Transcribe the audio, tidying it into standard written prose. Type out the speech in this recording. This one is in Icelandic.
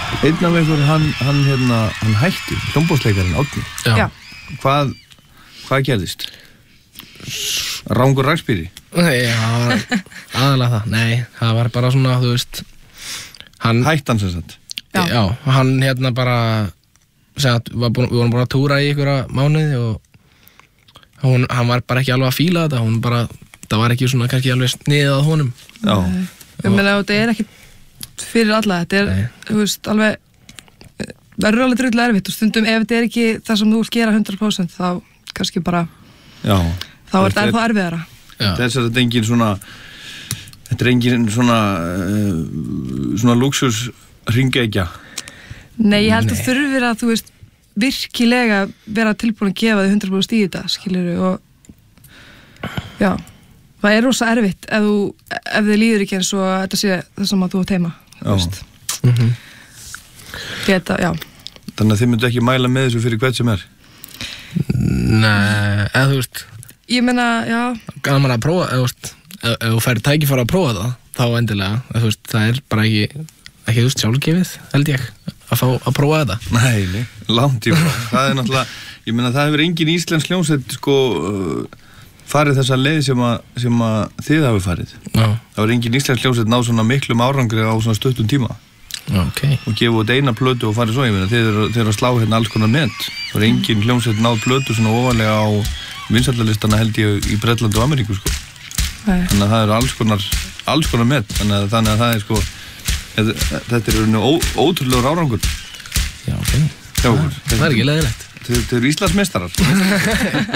Einn af ykkur, hann hætti, hljómborðsleikarinn Árni. Já. Hvað gerðist? Rangur rakspíri? Já, aðalega það. Nei, það var bara svona, þú veist, Hætti hann sem sagt? Já, hann bara, við vorum bara að túra í einhverja mánuði og hann var bara ekki alveg að fíla þetta, það var ekki svona kannski alveg sniðið að honum. Já. Ég meina, þetta ekki fyrir alla, þetta þú veist, alveg verður alveg drullega erfitt og stundum ef þetta ekki það sem þú vilt gera 100% þá kannski bara þá þetta ennþá erfiðara. Þess að þetta er engin svona luxus hringekja. Nei, ég held að þurfir að þú veist virkilega vera tilbúin að gefa þig 100% í þetta, skilurðu, og já, það er rosa erfitt ef þið líður ekki eins og þetta sé það sem að þú ert heima, þú veist. Já. Þannig að þið myndu ekki mæla með þessu fyrir hvert sem er? Nei, eða þú veist. Ég meina, já. Gaman að prófa, eða þú veist, ef þú færir tækifæri að prófa það, þá endilega, þú veist, það er bara ekki, þú veist, sjálfgefið, held ég, að fá að prófa þetta. Nei, langt í frá. Það er náttúrulega, ég meina, það hefur engin íslensk hljómsveit, farið þessa leið sem að þið hafi farið. Já. Það var engin íslensk hljómsveit ná svona miklum árangri á svona stuttum tíma. Okay. Og gefa út eina plötu og farið svo, ég meina, þið eru að slá hérna alls konar met. Það var engin hljómsveit náð plötu svona ofalega á vinsældarlistana held ég í Bretland og Ameríku, sko. Nei. Þannig að það eru alls konar met, þannig að það er sko, þetta er ótrúlegur árangur. Já, ok. Já, það er ekki leiðilegt. Þau eru Íslandsmeistarar.